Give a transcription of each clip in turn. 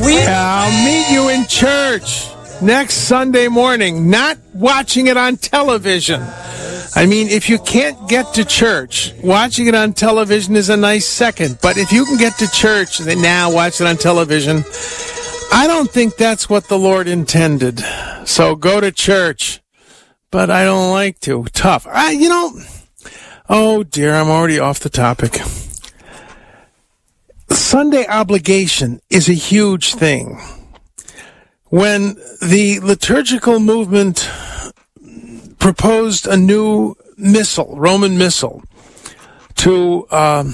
I'll meet you in church next Sunday morning, not watching it on television. I mean, if you can't get to church, watching it on television is a nice second. But if you can get to church, then now watch it on television. I don't think that's what the Lord intended. So go to church. But I don't like to. Tough. Oh dear, I'm already off the topic. Sunday obligation is a huge thing. When the liturgical movement proposed a new missal, Roman missal, to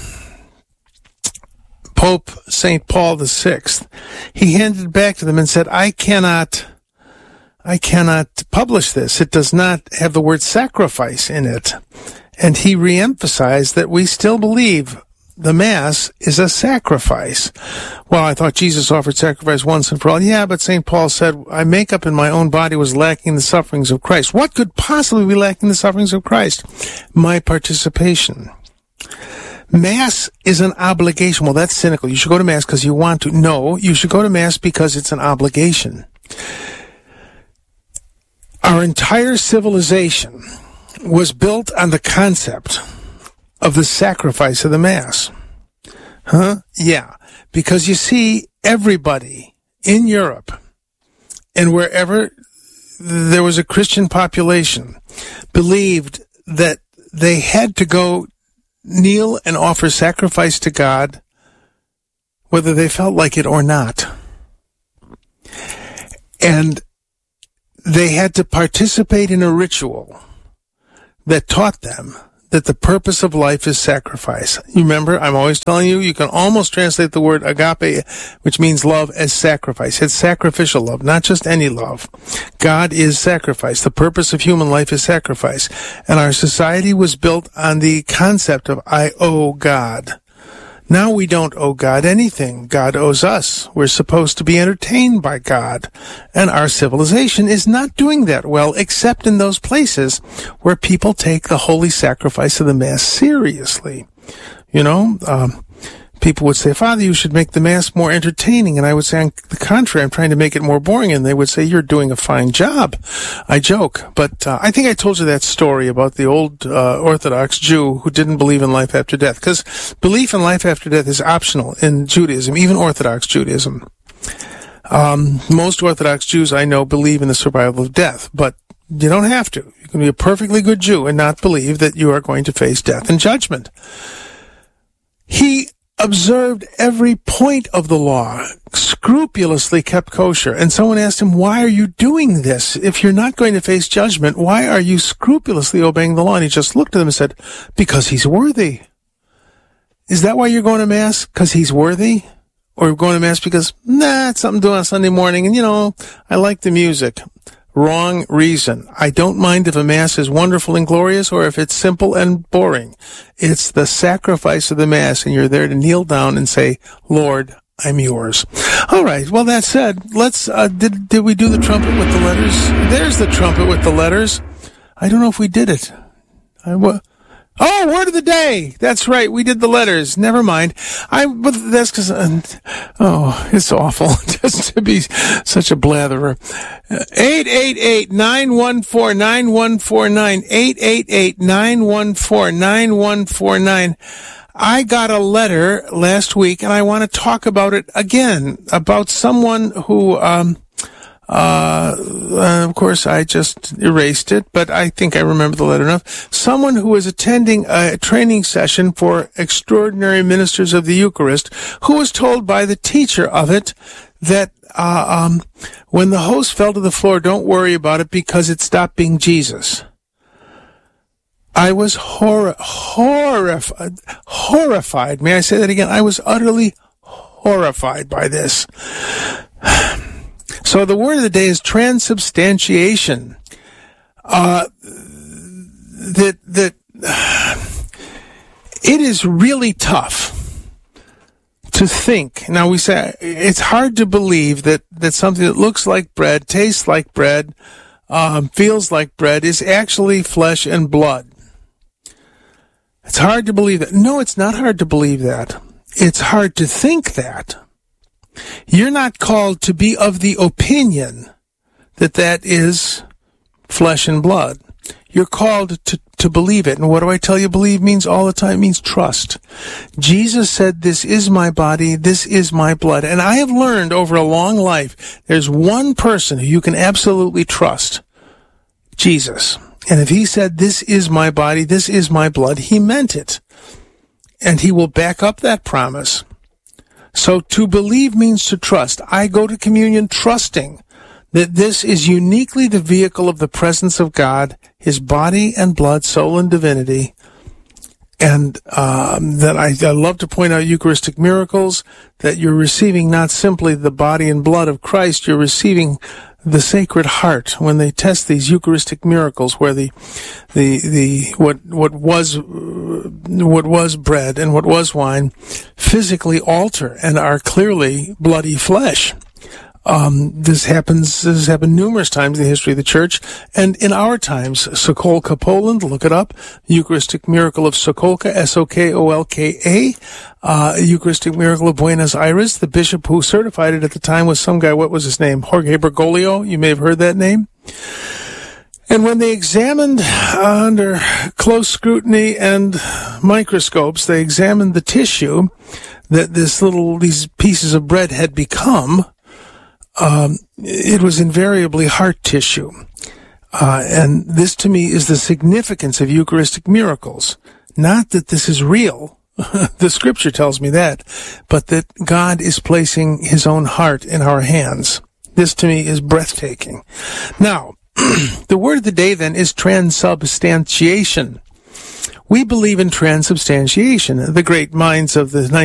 Pope St. Paul VI, he handed it back to them and said, I cannot publish this. It does not have the word sacrifice in it. And he reemphasized that we still believe the Mass is a sacrifice. Well, I thought Jesus offered sacrifice once and for all. Yeah, but St. Paul said, my makeup in my own body was lacking the sufferings of Christ. What could possibly be lacking the sufferings of Christ? My participation. Mass is an obligation. Well, that's cynical. You should go to Mass because you want to. No, you should go to Mass because it's an obligation. Our entire civilization was built on the concept of the sacrifice of the Mass. Yeah. Because you see, everybody in Europe and wherever there was a Christian population believed that they had to go kneel and offer sacrifice to God whether they felt like it or not. And they had to participate in a ritual that taught them that the purpose of life is sacrifice. You remember, I'm always telling you, you can almost translate the word agape, which means love, as sacrifice. It's sacrificial love, not just any love. God is sacrifice. The purpose of human life is sacrifice. And our society was built on the concept of I owe God. Now we don't owe God anything. God owes us. We're supposed to be entertained by God. And our civilization is not doing that well, except in those places where people take the holy sacrifice of the Mass seriously. People would say, Father, you should make the Mass more entertaining. And I would say, on the contrary, I'm trying to make it more boring. And they would say, you're doing a fine job. I joke. But I think I told you that story about the old Orthodox Jew who didn't believe in life after death. Because belief in life after death is optional in Judaism, even Orthodox Judaism. Most Orthodox Jews I know believe in the survival of death. But you don't have to. You can be a perfectly good Jew and not believe that you are going to face death and judgment. He observed every point of the law, scrupulously kept kosher. And someone asked him, why are you doing this? If you're not going to face judgment, why are you scrupulously obeying the law? And he just looked at them and said, because he's worthy. Is that why you're going to Mass? Because he's worthy? Or you're going to Mass because, it's something to do on Sunday morning, and I like the music. Wrong reason. I don't mind if a Mass is wonderful and glorious or if it's simple and boring. It's the sacrifice of the Mass, and you're there to kneel down and say, Lord, I'm yours. All right. Well, that said, let's, did we do the trumpet with the letters? There's the trumpet with the letters. I don't know if we did it. Oh, word of the day. That's right. We did the letters. Never mind. But that's because, it's awful just to be such a blatherer. 888-914-9149. 888-914-9149. I got a letter last week and I want to talk about it again, about someone who, of course, I just erased it, but I think I remember the letter enough. Someone who was attending a training session for extraordinary ministers of the Eucharist, who was told by the teacher of it that when the host fell to the floor, don't worry about it because it stopped being Jesus. I was horrified. May I say that again? I was utterly horrified by this. So the word of the day is transubstantiation. That it is really tough to think. Now we say it's hard to believe that something that looks like bread, tastes like bread, feels like bread is actually flesh and blood. It's hard to believe that. No, it's not hard to believe that. It's hard to think that. You're not called to be of the opinion that that is flesh and blood. You're called to believe it. And what do I tell you believe means all the time? It means trust. Jesus said, this is my body, this is my blood. And I have learned over a long life, there's one person who you can absolutely trust. Jesus. And if he said, this is my body, this is my blood, he meant it. And he will back up that promise. So to believe means to trust. I go to communion trusting that this is uniquely the vehicle of the presence of God, his body and blood, soul and divinity. And that I love to point out Eucharistic miracles, that you're receiving not simply the body and blood of Christ, you're receiving the Sacred Heart when they test these Eucharistic miracles, where what was bread and what was wine physically alter and are clearly bloody flesh. This has happened numerous times in the history of the Church, and in our times, Sokolka, Poland, look it up, Eucharistic Miracle of Sokolka, Sokolka, Eucharistic Miracle of Buenos Aires. The bishop who certified it at the time was some guy, what was his name? Jorge Bergoglio, you may have heard that name. And when they examined under close scrutiny and microscopes, they examined the tissue that these pieces of bread had become, it was invariably heart tissue. And this to me is the significance of Eucharistic miracles. Not that this is real. The scripture tells me that, but that God is placing his own heart in our hands. This to me is breathtaking. Now, the word of the day then is transubstantiation. We believe in transubstantiation. The great minds of the